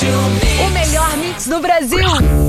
O melhor mix do Brasil.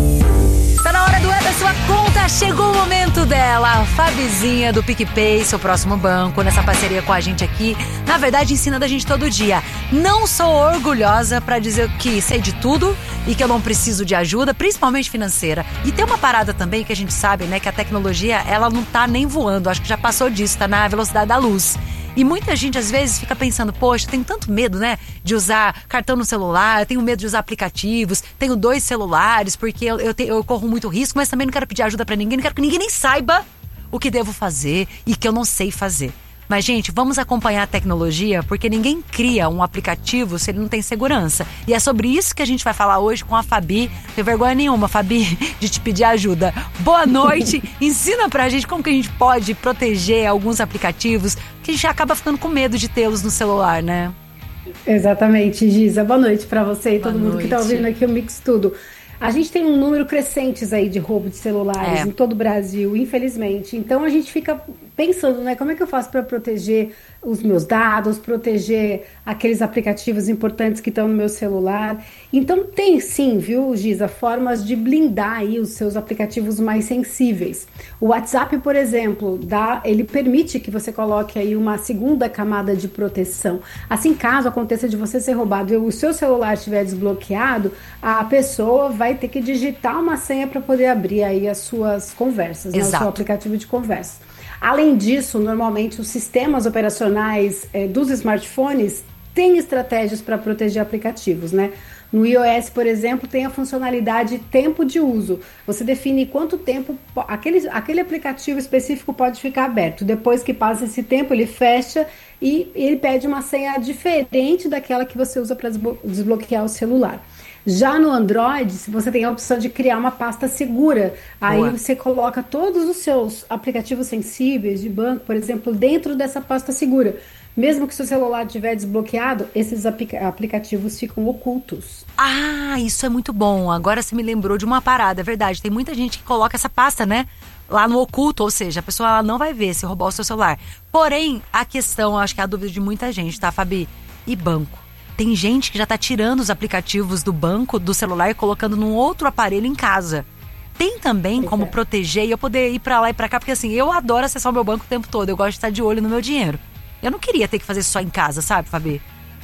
Tá na hora do É da Sua Conta. Chegou o momento dela, a Fabizinha do PicPay, seu próximo banco, nessa parceria com a gente aqui. Na verdade, ensinando a gente todo dia. Não sou orgulhosa pra dizer que sei de tudo e que eu não preciso de ajuda, principalmente financeira. E tem uma parada também que a gente sabe, né, que a tecnologia, ela não tá nem voando. Acho que já passou disso, tá na velocidade da luz. E muita gente, às vezes, fica pensando, poxa, eu tenho tanto medo, né, de usar cartão no celular, eu tenho medo de usar aplicativos, tenho 2 celulares, porque eu corro muito risco, mas também não quero pedir ajuda pra ninguém, não quero que ninguém nem saiba o que devo fazer e que eu não sei fazer. Mas, gente, vamos acompanhar a tecnologia, porque ninguém cria um aplicativo se ele não tem segurança. E é sobre isso que a gente vai falar hoje com a Fabi. Não tem vergonha nenhuma, Fabi, de te pedir ajuda. Boa noite. Ensina pra gente como que a gente pode proteger alguns aplicativos, que a gente acaba ficando com medo de tê-los no celular, né? Exatamente, Giza. Boa noite pra você e todo mundo que tá noite. ouvindo aqui o Mix Tudo. A gente tem um número crescente aí de roubo de celulares em todo o Brasil, infelizmente. Então a gente fica pensando, né, como é que eu faço para proteger os meus dados, proteger aqueles aplicativos importantes que estão no meu celular. Então tem sim, viu, Giza, formas de blindar aí os seus aplicativos mais sensíveis. O WhatsApp, por exemplo, ele permite que você coloque aí uma segunda camada de proteção. Assim, caso aconteça de você ser roubado e o seu celular estiver desbloqueado, a pessoa vai ter que digitar uma senha para poder abrir aí as suas conversas, né, o seu aplicativo de conversa. Além disso, normalmente os sistemas operacionais dos smartphones têm estratégias para proteger aplicativos, né? No iOS, por exemplo, tem a funcionalidade tempo de uso. Você define quanto tempo aquele aplicativo específico pode ficar aberto. Depois que passa esse tempo, ele fecha e ele pede uma senha diferente daquela que você usa para desbloquear o celular. Já no Android, você tem a opção de criar uma pasta segura. Aí você coloca todos os seus aplicativos sensíveis de banco, por exemplo, dentro dessa pasta segura. Mesmo que seu celular estiver desbloqueado, esses aplicativos ficam ocultos. Ah, isso é muito bom. Agora você me lembrou de uma parada, é verdade. Tem muita gente que coloca essa pasta, né, lá no oculto, ou seja, a pessoa ela não vai ver se roubar o seu celular. Porém, a questão, acho que é a dúvida de muita gente, tá, Fabi? E banco? Tem gente que já tá tirando os aplicativos do banco, do celular e colocando num outro aparelho em casa. Tem também como proteger e eu poder ir pra lá e pra cá, porque assim, eu adoro acessar o meu banco o tempo todo, eu gosto de estar de olho no meu dinheiro. Eu não queria ter que fazer isso só em casa, sabe, Fabi?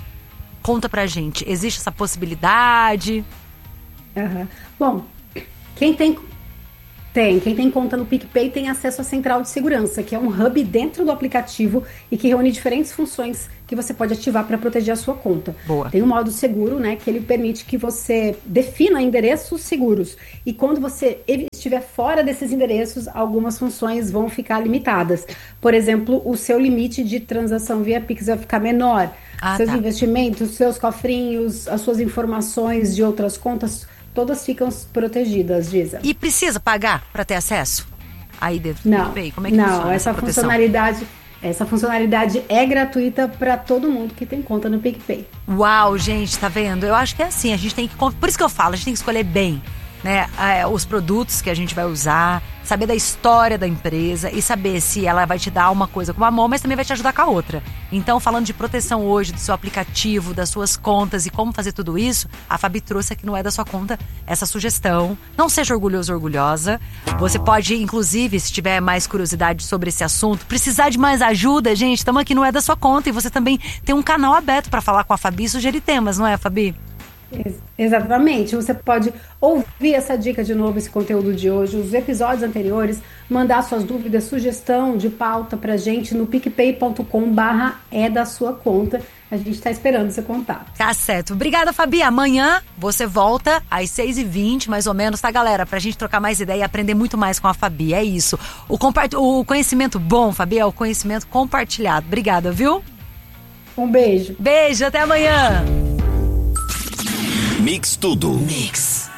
Conta pra gente, existe essa possibilidade? Bom, quem tem conta no PicPay tem acesso à central de segurança, que é um hub dentro do aplicativo e que reúne diferentes funções que você pode ativar para proteger a sua conta. Boa. Tem um modo seguro, né, que ele permite que você defina endereços seguros. E quando você estiver fora desses endereços, algumas funções vão ficar limitadas. Por exemplo, o seu limite de transação via Pix vai ficar menor. Seus investimentos, seus cofrinhos, as suas informações de outras contas, todas ficam protegidas, Giza. E precisa pagar para ter acesso? Aí dentro do PicPay, como é que funciona essa funcionalidade é gratuita para todo mundo que tem conta no PicPay. Uau, gente, tá vendo? Eu acho que é assim, a gente tem que... Por isso que eu falo, a gente tem que escolher bem, né, os produtos que a gente vai usar, saber da história da empresa e saber se ela vai te dar uma coisa com uma mão, mas também vai te ajudar com a outra. Então, falando de proteção hoje, do seu aplicativo, das suas contas e como fazer tudo isso, a Fabi trouxe aqui no É da Sua Conta essa sugestão. Não seja orgulhoso ou orgulhosa. Você pode, inclusive, se tiver mais curiosidade sobre esse assunto, precisar de mais ajuda, gente, estamos aqui no É da Sua Conta e você também tem um canal aberto para falar com a Fabi e sugerir temas, não é, Fabi? Exatamente, você pode ouvir essa dica de novo, esse conteúdo de hoje, os episódios anteriores, mandar suas dúvidas, sugestão de pauta pra gente no picpay.com/é da sua conta. A gente tá esperando seu contato. Tá certo. Obrigada, Fabi. Amanhã você volta às 6h20, mais ou menos, tá, galera? Pra gente trocar mais ideia e aprender muito mais com a Fabi. É isso. O conhecimento bom, Fabi, é o conhecimento compartilhado. Obrigada, viu? Um beijo. Beijo, até amanhã. Mix Tudo. Mix.